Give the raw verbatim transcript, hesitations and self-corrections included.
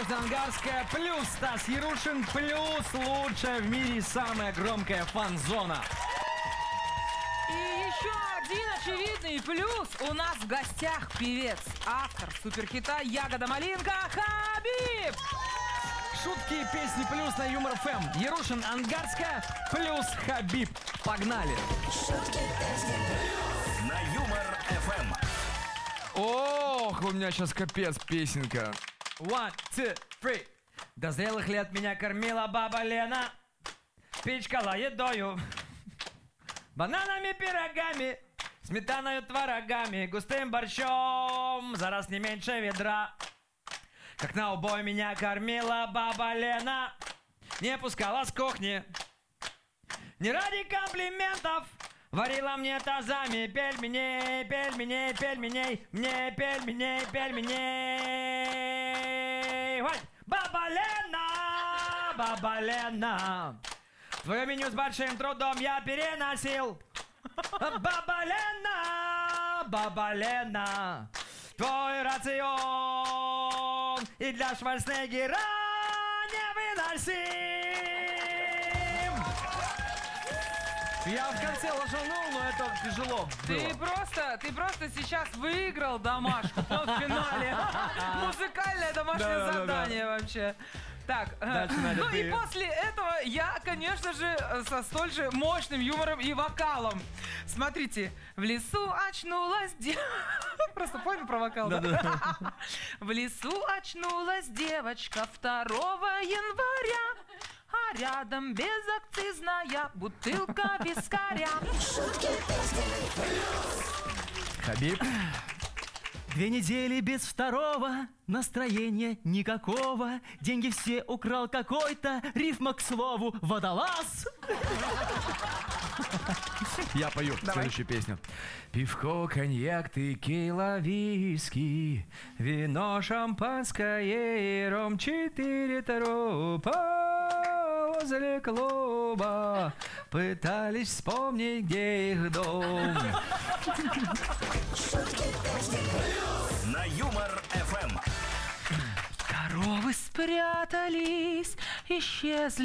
Надежда Ангарская плюс Стас Ярушин плюс лучшая в мире самая громкая фан-зона. И еще один очевидный плюс. У нас в гостях певец, автор суперхита «Ягода малинка» Хабиб. Шутки и песни плюс на Юмор эф эм. Ярушин, Ангарская плюс Хабиб. Погнали. Шутки, песни плюс на Юмор эф эм. Ох, у меня сейчас капец песенка. One, two, three. До зрелых лет меня кормила баба Лена, пичкала едою, бананами, пирогами, сметаною, творогами, густым борщом, за раз не меньше ведра. Как на убой меня кормила баба Лена, не пускала с кухни, не ради комплиментов, варила мне тазами пельменей, пельменей, пельменей, мне пельменей, пельменей. Ой, баба Лена, баба Лена, твое меню с большим трудом я переносил. Баба Лена, баба Лена, твой рацион и для Шварценеггера невыносим. Я в конце ложанул, но это тяжело Ты было. просто, ты просто сейчас выиграл домашку в финале. Музыкальное домашнее Да-да-да. задание вообще. Так, Дальше, Надя, ну ты. и после этого я, конечно же, со столь же мощным юмором и вокалом. Смотрите, в лесу очнулась девочка. Просто понял про вокал, да? В лесу очнулась девочка второго января, а рядом безакцизная бутылка вискаря. Шутки, песни плюс. Хабиб. Две недели без второго, настроения никакого, деньги все украл какой-то, рифма к слову водолаз. Я пою следующую песню. Пивко, коньяк, текила, виски, вино, шампанское и ром, четыре трупа возле клуба. Пытались вспомнить, где их дом. Шутки, песни плюс на Юмор эф эм. Коровы спрятались, исчезли.